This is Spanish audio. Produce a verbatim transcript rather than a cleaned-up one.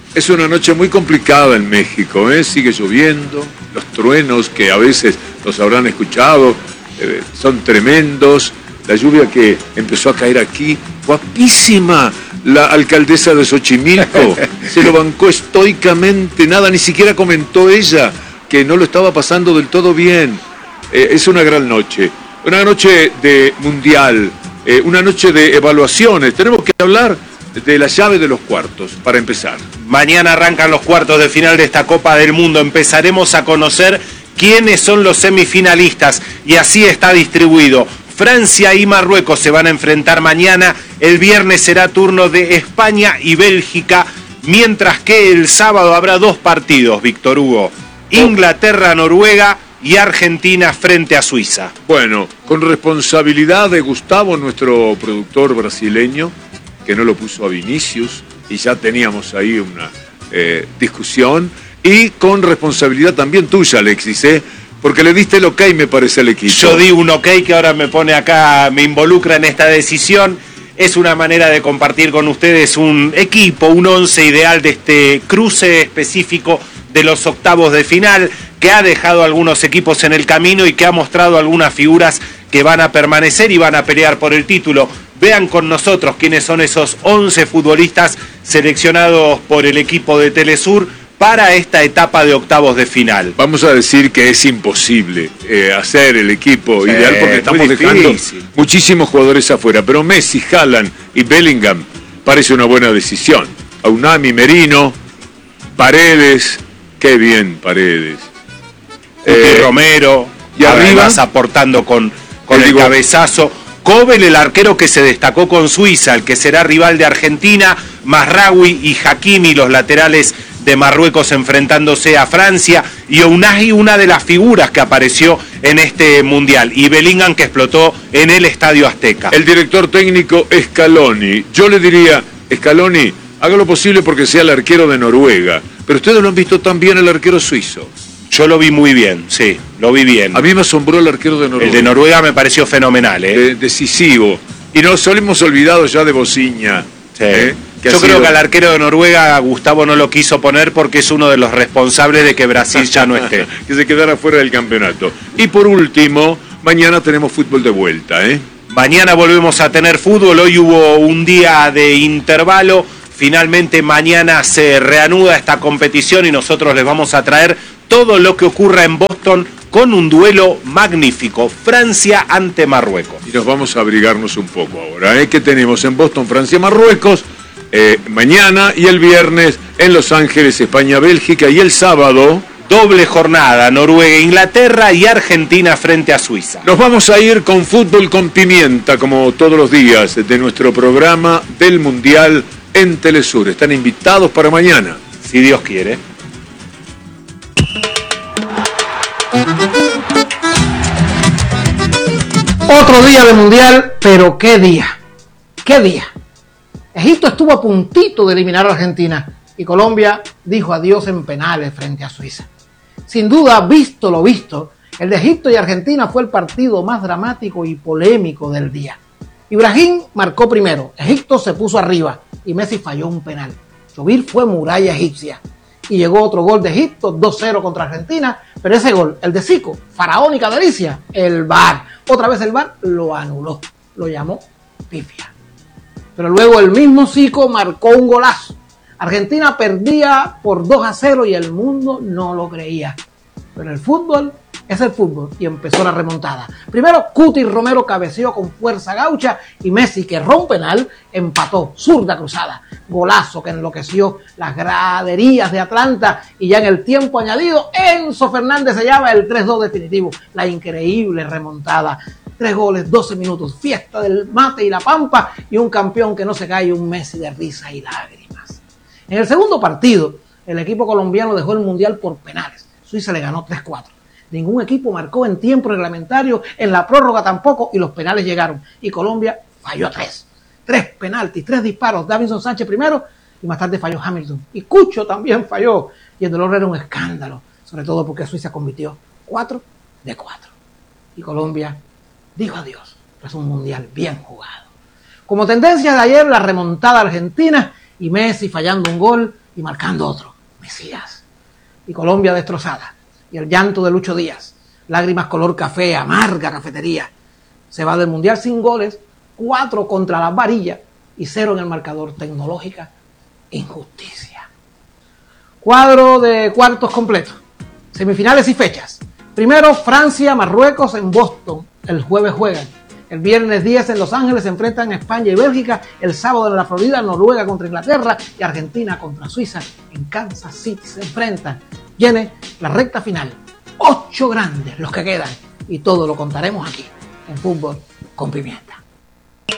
Es una noche muy complicada en México, ¿eh? Sigue lloviendo, los truenos que a veces los habrán escuchado eh, son tremendos. La lluvia que empezó a caer aquí, guapísima. La alcaldesa de Xochimilco se lo bancó estoicamente, nada, ni siquiera comentó ella que no lo estaba pasando del todo bien. Eh, es una gran noche, una noche de mundial, eh, una noche de evaluaciones. Tenemos que hablar de la llave de los cuartos, para empezar. Mañana arrancan los cuartos de final de esta Copa del Mundo. Empezaremos a conocer quiénes son los semifinalistas y así está distribuido. Francia y Marruecos se van a enfrentar mañana. El viernes será turno de España y Bélgica, mientras que el sábado habrá dos partidos, Víctor Hugo. Inglaterra-Noruega y Argentina frente a Suiza. Bueno, con responsabilidad de Gustavo, nuestro productor brasileño, que no lo puso a Vinicius, y ya teníamos ahí una eh, discusión, y con responsabilidad también tuya, Alexis, ¿eh? Porque le diste el ok, me parece, al equipo. Yo di un ok que ahora me pone acá, me involucra en esta decisión. Es una manera de compartir con ustedes un equipo, un once ideal de este cruce específico de los octavos de final, que ha dejado algunos equipos en el camino y que ha mostrado algunas figuras que van a permanecer y van a pelear por el título. Vean con nosotros quiénes son esos once futbolistas seleccionados por el equipo de Telesur para esta etapa de octavos de final. Vamos a decir que es imposible eh, hacer el equipo sí, ideal porque estamos difícil. dejando muchísimos jugadores afuera, pero Messi, Haaland y Bellingham parece una buena decisión. Aunami, Merino, Paredes, qué bien Paredes. Eh, Romero, y arriba aportando con, con el digo, cabezazo. Kobel, el arquero que se destacó con Suiza, el que será rival de Argentina, Mazraoui y Hakimi, los laterales de Marruecos enfrentándose a Francia, y Ounahi, una de las figuras que apareció en este Mundial, y Bellingham, que explotó en el Estadio Azteca. El director técnico Scaloni, yo le diría, Scaloni, haga lo posible porque sea el arquero de Noruega, pero ustedes lo han visto también el arquero suizo. Yo lo vi muy bien, sí, lo vi bien. A mí me asombró el arquero de Noruega. El de Noruega me pareció fenomenal, ¿eh? De, decisivo. Y nos hemos olvidado ya de Bociña. Sí. ¿eh? Yo creo sido... que al arquero de Noruega Gustavo no lo quiso poner porque es uno de los responsables de que Brasil ya no esté. Que se quedara fuera del campeonato. Y por último, mañana tenemos fútbol de vuelta, ¿eh? Mañana volvemos a tener fútbol. Hoy hubo un día de intervalo. Finalmente mañana se reanuda esta competición y nosotros les vamos a traer todo lo que ocurra en Boston con un duelo magnífico, Francia ante Marruecos. Y nos vamos a abrigarnos un poco ahora, ¿eh? Que tenemos en Boston, Francia, Marruecos, eh, mañana, y el viernes en Los Ángeles, España, Bélgica, y el sábado... doble jornada, Noruega, Inglaterra y Argentina frente a Suiza. Nos vamos a ir con fútbol con pimienta, como todos los días, de nuestro programa del Mundial en Telesur. Están invitados para mañana, si Dios quiere. Otro día de mundial, pero qué día, qué día. Egipto estuvo a puntito de eliminar a Argentina y Colombia dijo adiós en penales frente a Suiza. Sin duda, visto lo visto, el de Egipto y Argentina fue el partido más dramático y polémico del día. Ibrahim marcó primero, Egipto se puso arriba y Messi falló un penal. Subir fue muralla egipcia. Y llegó otro gol de Egipto, dos cero contra Argentina, pero ese gol, el de Zico, faraónica delicia, el V A R. Otra vez el V A R lo anuló, lo llamó pifia. Pero luego el mismo Zico marcó un golazo. Argentina perdía por dos a cero y el mundo no lo creía. Pero el fútbol es el fútbol y empezó la remontada. Primero Cuti Romero cabeceó con fuerza gaucha y Messi, que erró un penal, empató, zurda cruzada. Golazo que enloqueció las graderías de Atlanta y ya en el tiempo añadido Enzo Fernández sellaba el tres dos definitivo. La increíble remontada. Tres goles, doce minutos, fiesta del mate y la pampa y un campeón que no se cae, un Messi de risa y lágrimas. En el segundo partido, el equipo colombiano dejó el mundial por penales. Suiza le ganó tres cuatro. Ningún equipo marcó en tiempo reglamentario, en la prórroga tampoco, y los penales llegaron. Y Colombia falló tres. Tres penaltis, tres disparos. Davinson Sánchez primero, y más tarde falló Hamilton. Y Cucho también falló. Y el dolor era un escándalo, sobre todo porque Suiza convirtió cuatro de cuatro. Y Colombia dijo adiós tras un mundial bien jugado. Como tendencia de ayer, la remontada argentina y Messi fallando un gol y marcando otro, Mesías. Y Colombia destrozada. Y el llanto de Lucho Díaz. Lágrimas color café, amarga cafetería. Se va del Mundial sin goles, cuatro contra las varillas y cero en el marcador. Tecnológica injusticia. Cuadro de cuartos completos. Semifinales y fechas. Primero, Francia, Marruecos en Boston. El jueves juegan. El viernes diez en Los Ángeles se enfrentan a España y Bélgica. El sábado en la Florida, Noruega contra Inglaterra y Argentina contra Suiza. En Kansas City se enfrentan. Viene la recta final. Ocho grandes los que quedan. Y todo lo contaremos aquí en Fútbol con Pimienta.